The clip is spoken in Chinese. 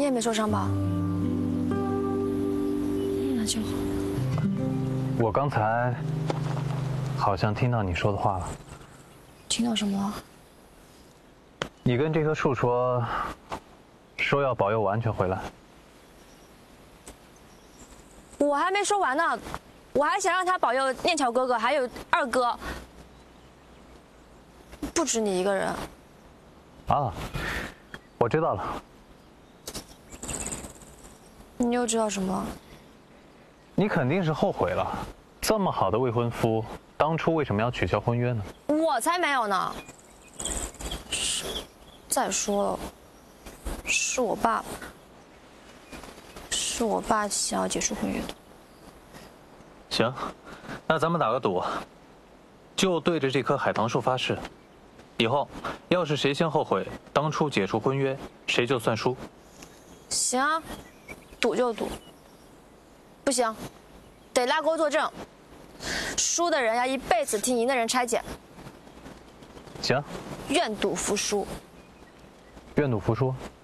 你也没受伤吧？那就好。 我刚才好像听到你说的话了。 听到什么了？ 你跟这棵树说要保佑我安全回来。 我还没说完呢，我还想让他保佑念巧哥哥，还有二哥，不止你一个人。 啊，我知道了。 你又知道什么？ 你肯定是后悔了，这么好的未婚夫，当初为什么要取消婚约呢？ 我才没有呢。再说了，是我爸想要结束婚约的。 行，那咱们打个赌，就对着这棵海棠树发誓，以后要是谁先后悔当初解除婚约，谁就算输。 行啊，赌就赌。不行，得拉钩作证，输的人要一辈子听赢的人拆解。 行， 愿赌服输。 愿赌服输。